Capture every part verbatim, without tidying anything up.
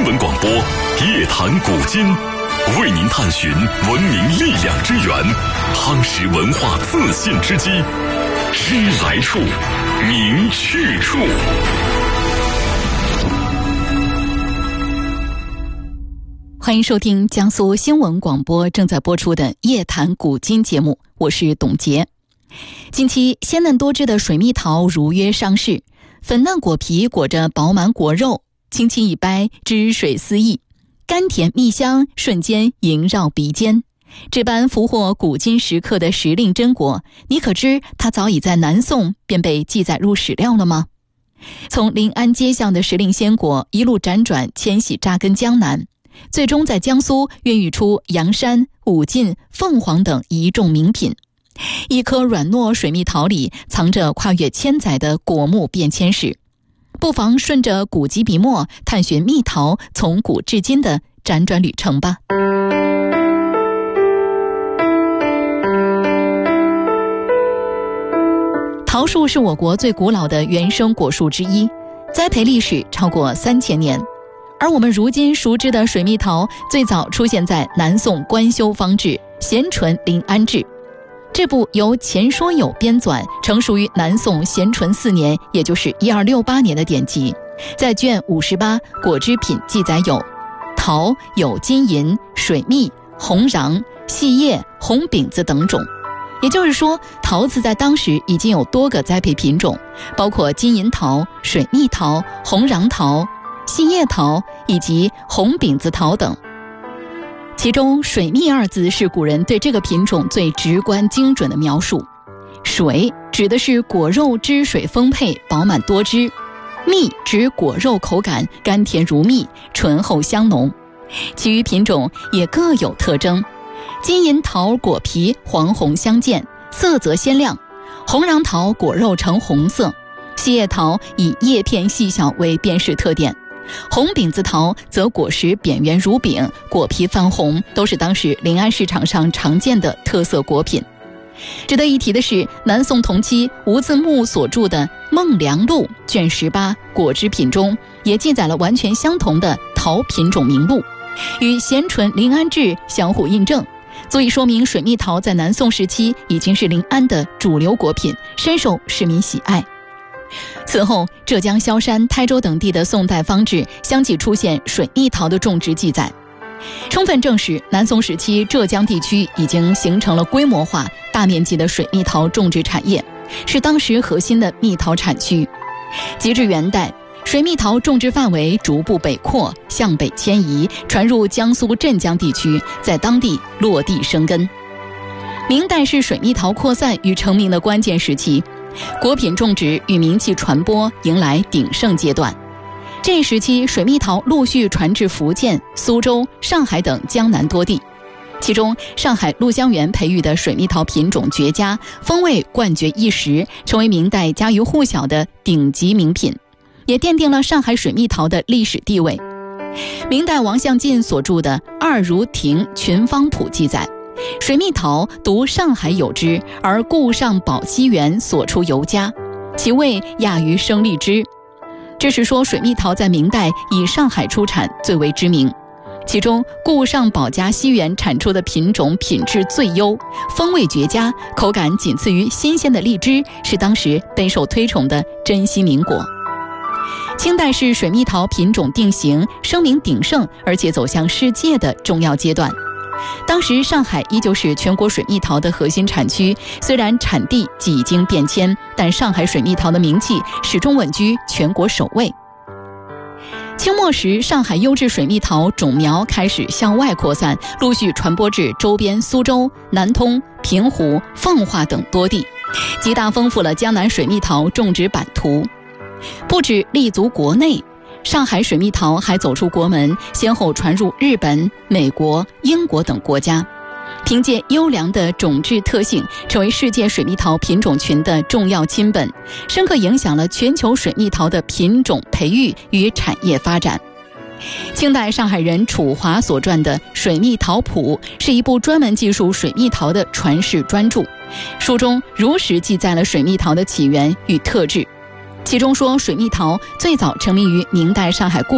闻广播夜谈古今，为您探寻文明力量之源，夯实文化自信之基。知来处，明去处。 欢迎收听江苏新闻广播正在播出的夜谈古今节目，我是董洁。近期鲜嫩多汁的水蜜桃如约上市，粉嫩果皮裹着饱满果肉，轻轻一掰，汁水四溢，甘甜蜜香瞬间萦绕鼻尖。这般俘获古今时刻的时令真果，你可知它早已在南宋便被记载入史料了吗？从临安街巷的时令鲜果一路辗转迁徙扎根江南，最终在江苏孕育出阳山、武进、凤凰等一众名品。一颗软糯水蜜桃里藏着跨越千载的果木变迁史，不妨顺着古籍笔墨探寻蜜桃从古至今的辗转旅程吧。桃树是我国最古老的原生果树之一，栽培历史超过三千年。而我们如今熟知的水蜜桃，最早出现在南宋官修方志《咸淳临安志》。这部由钱说友编纂，成熟于南宋咸淳四年，也就是一二六八年的典籍，在卷五十八果汁品记载有：桃有金银、水蜜、红瓤、细叶、红饼子等种。也就是说，桃子在当时已经有多个栽培品种，包括金银桃、水蜜桃、红瓤桃、细叶桃以及红饼子桃等。其中水蜜二字是古人对这个品种最直观精准的描述。水指的是果肉汁水丰沛饱满多汁，蜜指果肉口感甘甜如蜜醇厚香浓。其余品种也各有特征，金银桃果皮黄红相间，色泽鲜亮；红瓤桃果肉呈红色，细叶桃以叶片细小为辨识特点，红饼子桃则果实扁圆如饼，果皮泛红，都是当时临安市场上常见的特色果品。值得一提的是，南宋同期吴自牧所著的《孟良录》卷十八果汁品中，也记载了完全相同的桃品种名录，与《咸淳临安志》相互印证，足以说明水蜜桃在南宋时期已经是临安的主流果品，深受市民喜爱。此后，浙江萧山、台州等地的宋代方志相继出现水蜜桃的种植记载，充分证实南宋时期浙江地区已经形成了规模化、大面积的水蜜桃种植产业，是当时核心的蜜桃产区。截至元代，水蜜桃种植范围逐步北扩，向北迁移，传入江苏镇江地区，在当地落地生根。明代是水蜜桃扩散与成名的关键时期，果品种植与名气传播迎来鼎盛阶段。这一时期，水蜜桃陆续传至福建、苏州、上海等江南多地，其中上海陆香园培育的水蜜桃品种绝佳，风味冠绝一时，成为明代家喻户晓的顶级名品，也奠定了上海水蜜桃的历史地位。明代王相进所著的《二如亭群芳谱》记载，水蜜桃独上海有之，而顾上宝溪园所出尤佳，其味亚于生荔枝。这是说水蜜桃在明代以上海出产最为知名，其中顾上宝家西园产出的品种品质最优，风味绝佳，口感仅次于新鲜的荔枝，是当时备受推崇的珍稀名果。清代是水蜜桃品种定型、声名鼎盛，而且走向世界的重要阶段。当时上海依旧是全国水蜜桃的核心产区，虽然产地几经变迁，但上海水蜜桃的名气始终稳居全国首位。清末时，上海优质水蜜桃种苗开始向外扩散，陆续传播至周边苏州、南通、平湖、奉化等多地，极大丰富了江南水蜜桃种植版图。不止立足国内，上海水蜜桃还走出国门，先后传入日本、美国、英国等国家，凭借优良的种质特性，成为世界水蜜桃品种群的重要亲本，深刻影响了全球水蜜桃的品种培育与产业发展。清代上海人楚华所撰的《水蜜桃谱》是一部专门记述水蜜桃的传世专著，书中如实记载了水蜜桃的起源与特质。其中说，水蜜桃最早成名于明代上海故事，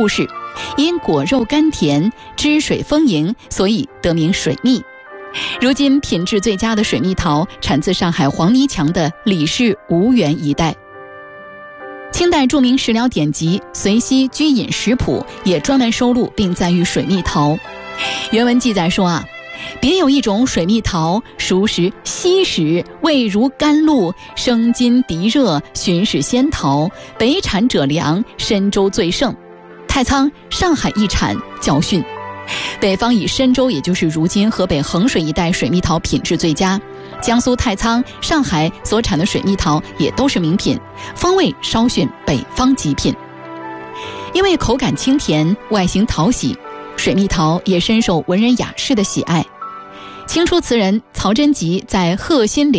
因果肉甘甜，汁水丰盈，所以得名水蜜。如今品质最佳的水蜜桃产自上海黄泥墙的李氏吴园一带。清代著名食疗典籍《随溪居饮食谱》也专门收录并赞誉水蜜桃。原文记载说啊，别有一种水蜜桃，熟时稀实，味如甘露，生津涤热，寻是仙桃，北产者良，深州最盛。太仓、上海一产，教训。北方以深州，也就是如今河北衡水一带水蜜桃品质最佳，江苏太仓、上海所产的水蜜桃也都是名品，风味稍逊北方极品。因为口感清甜，外形讨喜，水蜜桃也深受文人雅士的喜爱。清初词人曹贞吉在《贺新莲》